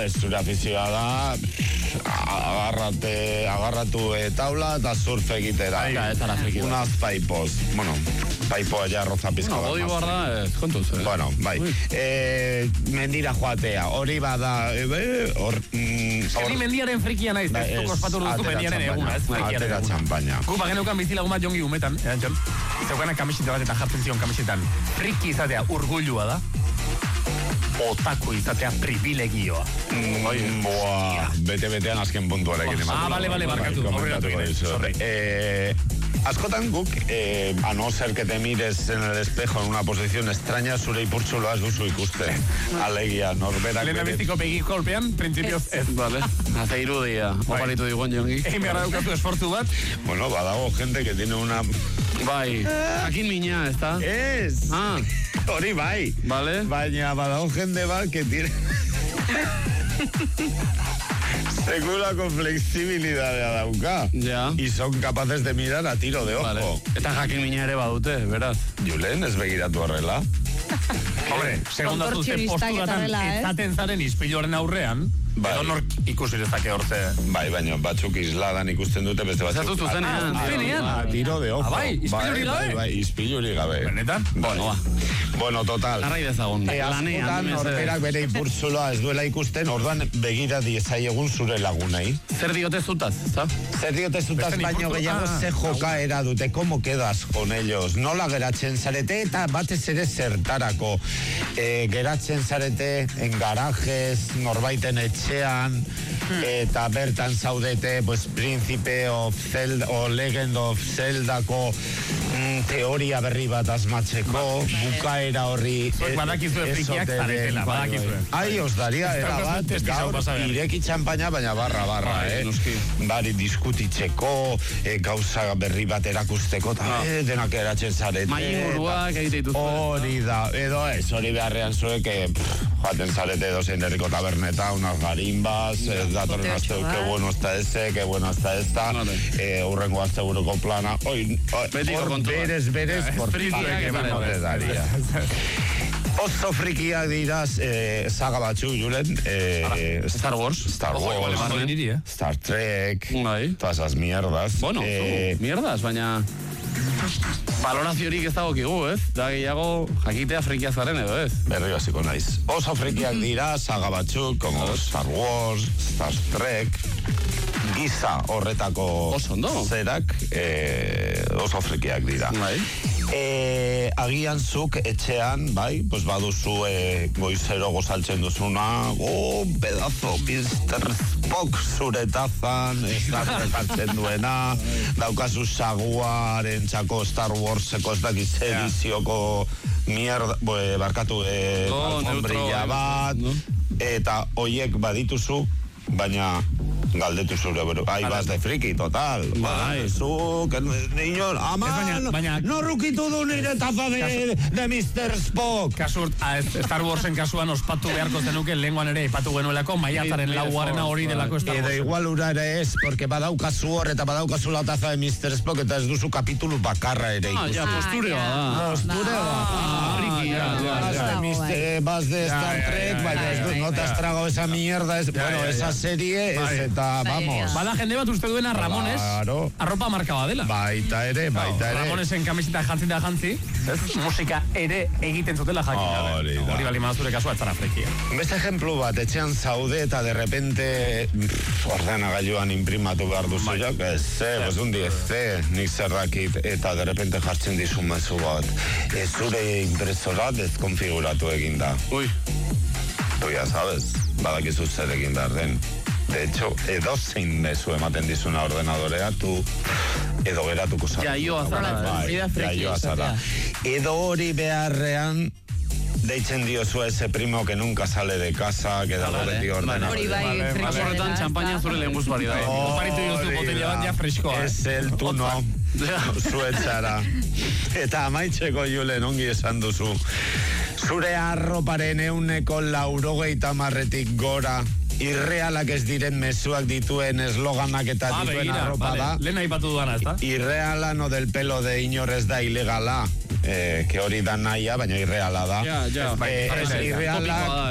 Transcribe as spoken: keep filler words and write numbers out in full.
ez zure afizioa da agarrate, agarratu e, taula eta surf egitera. Aia, ez ara friki. Unaz paipos, bueno, paipoa ja roza pizka bat. Bodi borda, ez kontuz, eh? Bueno, bai. E, mendira joatea, hori bada, hor... Hori mendiaren frikia naiz, ez toko espatu duzu mendiaren eguna, ez frikiaren eguna. Atera txampaina. Gu bageneukan bizilagun bat jongi umetan, erantzon, zeukanak kamiseta bat eta jartzen zion kamisetan. Friki izatea urgullua da, otaku izatea privilegioa. Mm, boa, bete-betean azken puntuarekin. Ah, bale, bale, barkatu, aurreratu gine. Sorry. Eh, askotan guk, eh, a no ser que te mires en el espejo en una posición extraña, zure ipurtzuloa ez duzu ikuste. Alegia, norberak... Lehen abiziko pegi kolpean, prinsipioz ez. Vale, hace irudia, oparitu digon jongi. Egin behar daukatu esfortu bat. Bueno, badago gente que tiene una... Bai, jakin mina, ez da? Ez! Ah. Hori bai. Vale. Baina badago jende bat que tiene... Sekulako flexibilidadea dauka. Ja. Y son capaces de mirar a tiro de ojo. Vale. Eta jakin mina ere badute, beraz. Julen, ez begiratu horrela. Hombre, segundu dute posturatan ezaten zaren izpiloren aurrean, bai. Edo nork ikusi dezake horze. Bai, baina batzuk isladan ikusten dute beste batzuk. Zatu zuzenean. Ah, tiro de ojo. Ah, bai, izpiluri gabe? Bai, bai, izpiluri gabe. Benetan? Bueno, ba. Bueno, total. Arrai dezagun. E, askotan, norberak bere ipurtzuloa ez duela ikusten, orduan begira diezaiegun zure lagunei. Zer diote zutaz, za? Zer diote zutaz, baino gehiago ze jokaera dute, como quedas con ellos, nola geratzen zarete, eta batez ere zertarako. E, geratzen zarete en garajes, norbaiten etxean, eta bertan zaudete, pues, Príncipe of Zelda, o Legend of Zeldako mm, teoria berri bat asmatzeko, bukaera horri... Zuek badakizue frikiak zaretela, badakizue. Ai, os daria, era bat, gaur, ireki txampaina, baina barra, barra, eh? Bari diskutitzeko, eh, gauza berri bat erakusteko, eta eh, denak eratzen zarete. Maimuruak egite dituzue. Hori da, edo ez, hori beharrean zuek, eh, joaten zarete edo zein herriko taberneta, unas garimbas, ez datorren azte, que bueno está ese, que bueno está esta, eh, urrengo azte buruko plana, oi, hor berez, berez, por frikiak emango te daria. Oso frikiak diraz, eh, saga batzu, Julen, eh, Star Wars, Star Wars, Star Trek, todas esas mierdas. Bueno, eh, mierdas, baina... Valoraziorik ez dagokigu, ez? Da gehiago jakitea frikia zaren edo, ez? Berri basiko naiz. Oso frikiak dira, saga batzuk, como Star Wars, Star Trek, giza horretako zerak, eh, oso frikiak dira. Bai. Eh, agian zuk etxean, bai, pues baduzu eh, goizero gozaltzen duzuna, oh, pedazo, mister Spock zure tazan, estarrekatzen duena, daukazu saguaren txako Star Warseko ez dakiz edizioko mierda, bue, barkatu, eh, alfombrilla bat, eta hoiek badituzu, baina galdetu zure bero. Ai, vas de friki, total. Bai. Zuk, niño, aman, no rukitu du nire taza de, de mister Spock. Kasurt, Star Warsen kasuan ospatu beharko zenuke lehenguan ere ipatu genuelako, maiatzaren laugarrena hori delako Star Wars. Edo igual ura ere ez, porque badaukazu hor eta badaukazu la taza de mister Spock eta ez duzu kapitulu bakarra ere ikusi. Ah, ja, postureoa da. Postureoa. Vas de Star Trek, baina no te has tragado esa mierda, bueno, esa serie es eta, vamos. Bada jende bat uste duena Ramones, arropa marka badela. Baita ere, baita ere. Ramonesen kamiseta jantzi da jantzi, musika ere egiten zutela jakin. Hori da. Hori bali mazure kasua etzara frekia. Beste ejemplu bat, etxean zaude eta de repente ordenagailuan imprimatu behar duzu jak, ez, pues un diez, nik zerrakit, eta de repente jartzen dizu mezu bat. Ez zure impresora deskonfiguratu egin da. Ui. Tu ya sabes, badakizu zer egin behar den. De hecho, edo zein mezu ematen dizuna ordenadorea, tu edo geratuko zara. Jaioa zara. Bai, jaioa zara. Edo hori beharrean, deitzen diozu ese primo que nunca sale de casa, que dago beti ordenador. Hori bai, Kasu horretan, txampaina zure lehen guzbari da. Oparitu diozu botella bat ja freskoa. Ez el tuno, zuetxara. Eta amaitzeko Julen ongi esan duzu. Zure arroparen euneko laurogeita marretik gora, irrealak ez diren mezuak dituen esloganak eta ah, dituen begira, arropa vale. da. Lehen aipatu dudana, ez da? Irreala no del pelo de inorez da ilegala, eh, que hori da naia, baina irreala da. Ja, ja. Eh, es irreala...